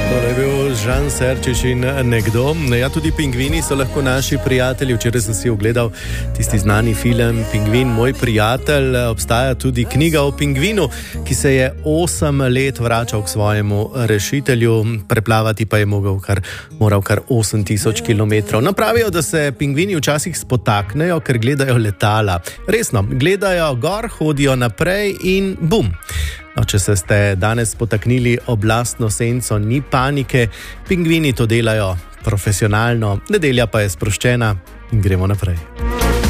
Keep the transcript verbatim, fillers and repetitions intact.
Žan Serčič in nekdo. Ja, tudi pingvini so lahko naši prijatelji. Včeraj sem si ogledal tisti znani film Pingvin, moj prijatelj. Obstaja tudi knjiga o pingvinu, ki se je osem let vračal k svojemu rešitelju. Preplavati pa je mogel kar, moral kar osem tisoč kilometrov. Napravijo, da se pingvini včasih spotaknejo, ker gledajo letala. Resno, gledajo gor, hodijo naprej in bum. No, če se ste danes potaknili ob lastno senco, ni panike, pingvini to delajo profesionalno, nedelja pa je sproščena in gremo naprej.